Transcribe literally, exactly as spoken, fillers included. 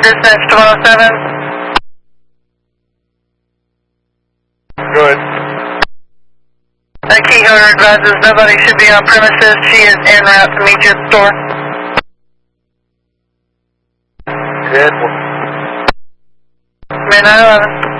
Dispatch to one oh seven. Good. A key holder advises nobody should be on premises. She is en route to meet you at the store. Good. Midnight eleven.